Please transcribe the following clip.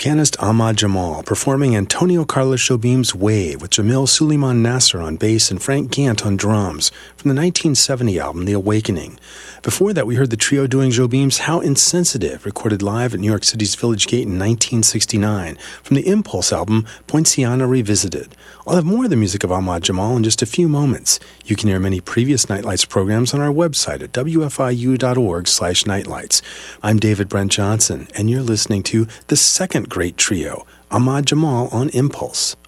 pianist Ahmad Jamal performing Antonio Carlos Jobim's Wave with Jamil Suleiman Nasser on bass and Frank Gant on drums from the 1970 album The Awakening. Before that, we heard the trio doing Jobim's How Insensitive, recorded live at New York City's Village Gate in 1969 from the Impulse album Poinciana Revisited. I'll have more of the music of Ahmad Jamal in just a few moments. You can hear many previous Nightlights programs on our website at wfiu.org/nightlights. I'm David Brent Johnson, and you're listening to the second great trio, Ahmad Jamal on Impulse.